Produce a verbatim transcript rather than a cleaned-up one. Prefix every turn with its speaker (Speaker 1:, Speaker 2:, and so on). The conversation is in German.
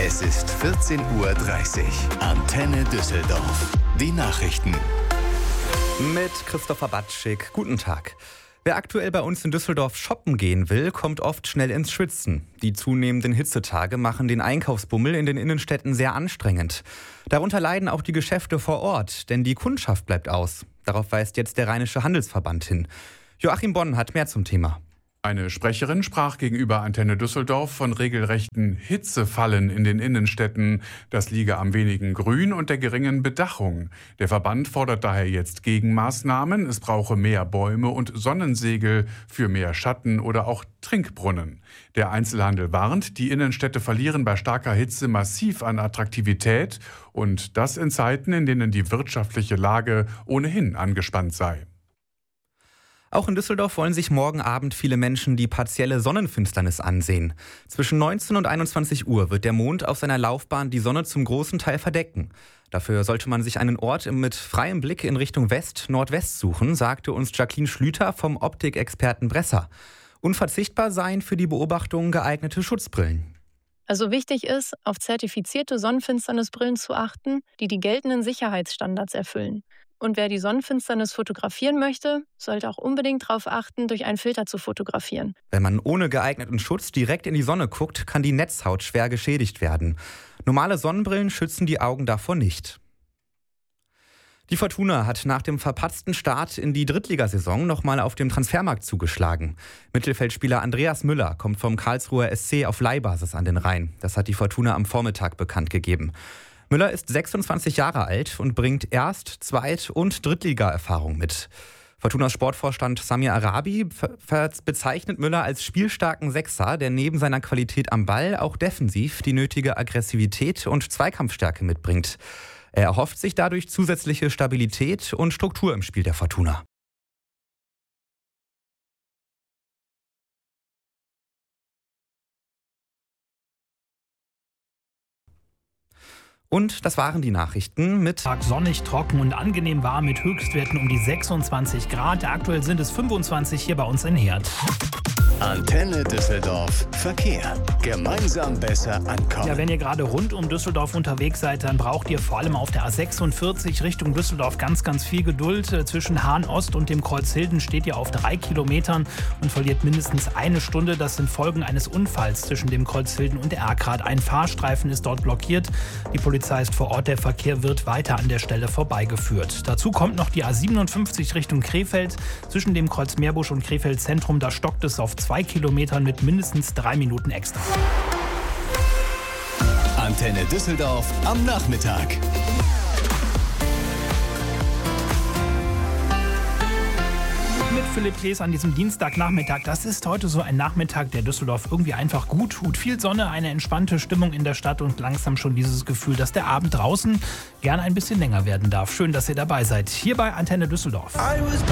Speaker 1: Es ist vierzehn Uhr dreißig. Antenne Düsseldorf. Die Nachrichten.
Speaker 2: Mit Christopher Batschik. Guten Tag. Wer aktuell bei uns in Düsseldorf shoppen gehen will, kommt oft schnell ins Schwitzen. Die zunehmenden Hitzetage machen den Einkaufsbummel in den Innenstädten sehr anstrengend. Darunter leiden auch die Geschäfte vor Ort, denn die Kundschaft bleibt aus. Darauf weist jetzt der Rheinische Handelsverband hin. Joachim Bonn hat mehr zum Thema.
Speaker 3: Eine Sprecherin sprach gegenüber Antenne Düsseldorf von regelrechten Hitzefallen in den Innenstädten. Das liege am wenigen Grün und der geringen Bedachung. Der Verband fordert daher jetzt Gegenmaßnahmen. Es brauche mehr Bäume und Sonnensegel für mehr Schatten oder auch Trinkbrunnen. Der Einzelhandel warnt, die Innenstädte verlieren bei starker Hitze massiv an Attraktivität. Und das in Zeiten, in denen die wirtschaftliche Lage ohnehin angespannt sei.
Speaker 2: Auch in Düsseldorf wollen sich morgen Abend viele Menschen die partielle Sonnenfinsternis ansehen. Zwischen neunzehn und einundzwanzig Uhr wird der Mond auf seiner Laufbahn die Sonne zum großen Teil verdecken. Dafür sollte man sich einen Ort mit freiem Blick in Richtung West-Nordwest suchen, sagte uns Jacqueline Schlüter vom Optikexperten Bresser. Unverzichtbar seien für die Beobachtung geeignete Schutzbrillen.
Speaker 4: Also wichtig ist, auf zertifizierte Sonnenfinsternisbrillen zu achten, die die geltenden Sicherheitsstandards erfüllen. Und wer die Sonnenfinsternis fotografieren möchte, sollte auch unbedingt darauf achten, durch einen Filter zu fotografieren.
Speaker 2: Wenn man ohne geeigneten Schutz direkt in die Sonne guckt, kann die Netzhaut schwer geschädigt werden. Normale Sonnenbrillen schützen die Augen davor nicht. Die Fortuna hat nach dem verpatzten Start in die Drittligasaison nochmal auf dem Transfermarkt zugeschlagen. Mittelfeldspieler Andreas Müller kommt vom Karlsruher S C auf Leihbasis an den Rhein. Das hat die Fortuna am Vormittag bekannt gegeben. Müller ist sechsundzwanzig Jahre alt und bringt Erst-, Zweit- und Drittliga-Erfahrung mit. Fortunas Sportvorstand Samir Arabi bezeichnet Müller als spielstarken Sechser, der neben seiner Qualität am Ball auch defensiv die nötige Aggressivität und Zweikampfstärke mitbringt. Er erhofft sich dadurch zusätzliche Stabilität und Struktur im Spiel der Fortuna. Und das waren die Nachrichten mit
Speaker 5: Tag sonnig, trocken und angenehm warm mit Höchstwerten um die sechsundzwanzig Grad. Aktuell sind es fünfundzwanzig hier bei uns in Herd.
Speaker 1: Antenne Düsseldorf Verkehr. Gemeinsam besser ankommen.
Speaker 5: Ja, wenn ihr gerade rund um Düsseldorf unterwegs seid, dann braucht ihr vor allem auf der A sechsundvierzig Richtung Düsseldorf ganz, ganz viel Geduld. Zwischen Hahn-Ost und dem Kreuz Hilden steht ihr auf drei Kilometern und verliert mindestens eine Stunde. Das sind Folgen eines Unfalls zwischen dem Kreuz Hilden und Erkrath. Ein Fahrstreifen ist dort blockiert. Die Polizei ist vor Ort. Der Verkehr wird weiter an der Stelle vorbeigeführt. Dazu kommt noch die A siebenundfünfzig Richtung Krefeld. Zwischen dem Kreuz Meerbusch und Krefeld Zentrum, da stockt es auf zwei Kilometern mit mindestens drei Minuten extra.
Speaker 1: Antenne Düsseldorf am Nachmittag.
Speaker 5: Mit Philipp Klees an diesem Dienstagnachmittag. Das ist heute so ein Nachmittag, der Düsseldorf irgendwie einfach gut tut. Viel Sonne, eine entspannte Stimmung in der Stadt und langsam schon dieses Gefühl, dass der Abend draußen gern ein bisschen länger werden darf. Schön, dass ihr dabei seid. Hier bei Antenne Düsseldorf.